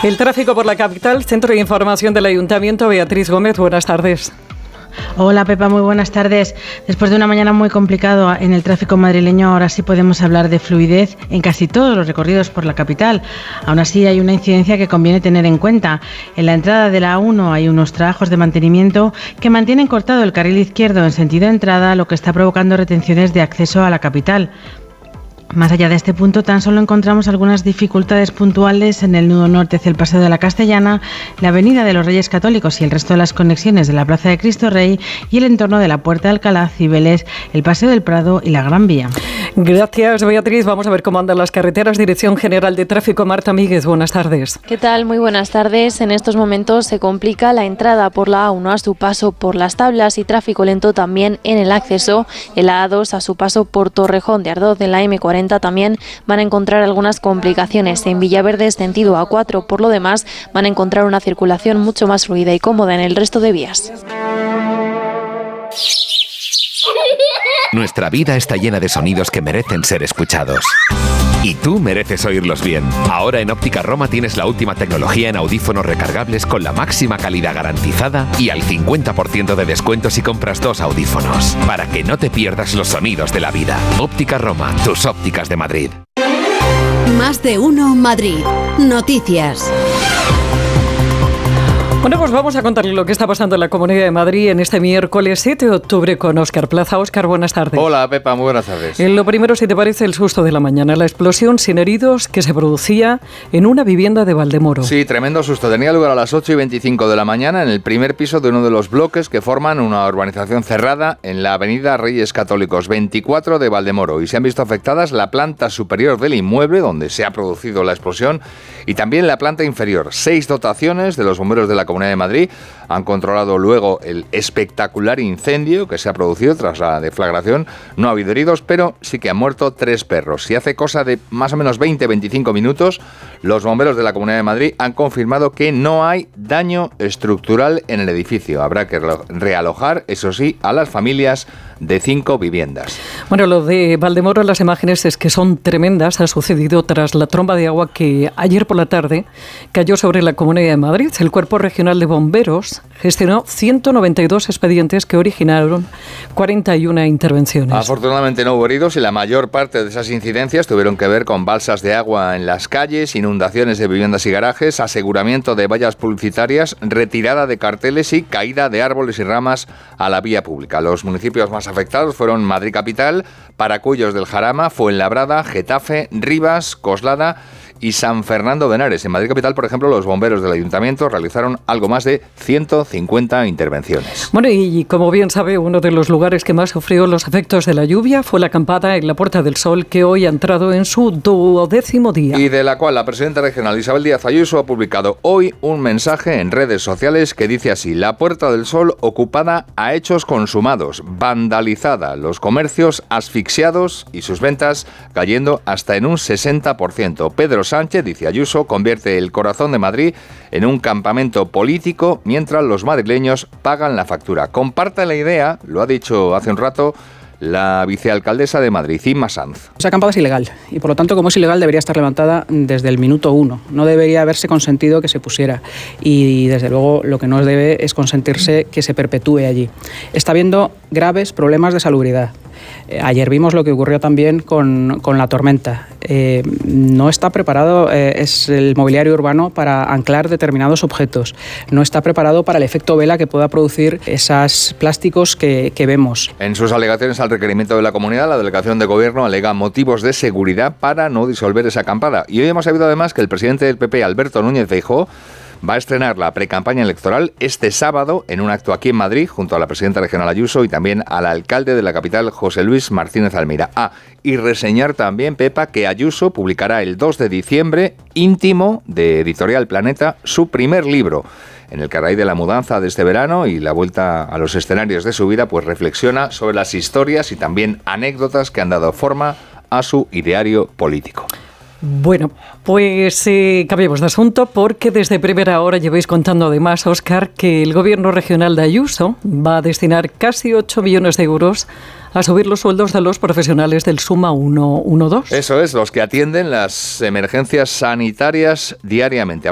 El tráfico por la capital, Centro de Información del Ayuntamiento. Beatriz Gómez, buenas tardes. Hola Pepa, muy buenas tardes. Después de una mañana muy complicada en el tráfico madrileño, ahora sí podemos hablar de fluidez en casi todos los recorridos por la capital. Aún así hay una incidencia que conviene tener en cuenta. En la entrada de la A1 hay unos trabajos de mantenimiento que mantienen cortado el carril izquierdo en sentido entrada, lo que está provocando retenciones de acceso a la capital. Más allá de este punto, tan solo encontramos algunas dificultades puntuales en el nudo norte hacia el Paseo de la Castellana, la Avenida de los Reyes Católicos y el resto de las conexiones de la Plaza de Cristo Rey y el entorno de la Puerta de Alcalá, Cibeles, el Paseo del Prado y la Gran Vía. Gracias, Beatriz. Vamos a ver cómo andan las carreteras. Dirección General de Tráfico, Marta Míguez, buenas tardes. ¿Qué tal? Muy buenas tardes. En estos momentos se complica la entrada por la A1 a su paso por Las Tablas y tráfico lento también en el acceso en la A2 a su paso por Torrejón de Ardoz. En la M40 también van a encontrar algunas complicaciones. En Villaverde, sentido A4. Por lo demás, van a encontrar una circulación mucho más fluida y cómoda en el resto de vías. Nuestra vida está llena de sonidos que merecen ser escuchados. Y tú mereces oírlos bien. Ahora en Óptica Roma tienes la última tecnología en audífonos recargables con la máxima calidad garantizada y al 50% de descuento si compras 2 audífonos. Para que no te pierdas los sonidos de la vida. Óptica Roma, tus ópticas de Madrid. Más de uno Madrid. Noticias. Bueno, pues vamos a contarle lo que está pasando en la Comunidad de Madrid en este miércoles 7 de octubre con Óscar Plaza. Óscar, buenas tardes. Hola, Pepa, muy buenas tardes. Lo primero, si te parece, el susto de la mañana, la explosión sin heridos que se producía en una vivienda de Valdemoro. Sí, tremendo susto. Tenía lugar a las 8:25 de la mañana en el primer piso de uno de los bloques que forman una urbanización cerrada en la avenida Reyes Católicos 24 de Valdemoro y se han visto afectadas la planta superior del inmueble donde se ha producido la explosión y también la planta inferior. 6 dotaciones de los bomberos de la Comunidad de Madrid han controlado luego el espectacular incendio que se ha producido tras la deflagración. No ha habido heridos, pero sí que han muerto 3 perros. Y hace cosa de más o menos 20-25 minutos, los bomberos de la Comunidad de Madrid han confirmado que no hay daño estructural en el edificio. Habrá que realojar, eso sí, a las familias de 5 viviendas. Bueno, lo de Valdemoro, las imágenes es que son tremendas. Ha sucedido tras la tromba de agua que ayer por la tarde cayó sobre la Comunidad de Madrid. El Cuerpo Regional de Bomberos gestionó 192 expedientes que originaron 41 intervenciones. Afortunadamente no hubo heridos y la mayor parte de esas incidencias tuvieron que ver con balsas de agua en las calles, inundaciones de viviendas y garajes, aseguramiento de vallas publicitarias, retirada de carteles y caída de árboles y ramas a la vía pública. Los municipios más afectados fueron Madrid Capital, Paracuellos del Jarama, Fuenlabrada, Getafe, Rivas, Coslada y San Fernando de Henares. En Madrid Capital, por ejemplo, los bomberos del Ayuntamiento realizaron algo más de 150 intervenciones. Bueno, y como bien sabe, uno de los lugares que más sufrió los efectos de la lluvia fue la acampada en la Puerta del Sol, que hoy ha entrado en su 12º día. Y de la cual la presidenta regional Isabel Díaz Ayuso ha publicado hoy un mensaje en redes sociales que dice así: la Puerta del Sol ocupada a hechos consumados, vandalizada, los comercios asfixiados y sus ventas cayendo hasta en un 60%. Pedro Sánchez, dice Ayuso, convierte el corazón de Madrid en un campamento político mientras los madrileños pagan la factura. Comparta la idea, lo ha dicho hace un rato la vicealcaldesa de Madrid, Inma Sanz. Esa acampada es ilegal y por lo tanto, como es ilegal, debería estar levantada desde el minuto 1. No debería haberse consentido que se pusiera y desde luego lo que no debe es consentirse que se perpetúe allí. Está habiendo graves problemas de salubridad. Ayer vimos lo que ocurrió también con la tormenta. No está preparado es el mobiliario urbano para anclar determinados objetos. No está preparado para el efecto vela que pueda producir esos plásticos que vemos. En sus alegaciones al requerimiento de la comunidad, la delegación de gobierno alega motivos de seguridad para no disolver esa acampada. Y hoy hemos sabido además que el presidente del PP, Alberto Núñez Feijóo, va a estrenar la precampaña electoral este sábado en un acto aquí en Madrid junto a la presidenta regional Ayuso y también al alcalde de la capital, José Luis Martínez Almeida. Y reseñar también, Pepa, que Ayuso publicará el 2 de diciembre, Íntimo, de Editorial Planeta, su primer libro, en el que a raíz de la mudanza de este verano y la vuelta a los escenarios de su vida, pues reflexiona sobre las historias y también anécdotas que han dado forma a su ideario político. Bueno, pues cambiemos de asunto porque desde primera hora lleváis contando además, Óscar, que el gobierno regional de Ayuso va a destinar casi 8 millones de euros a subir los sueldos de los profesionales del Suma 112. Eso es, los que atienden las emergencias sanitarias diariamente.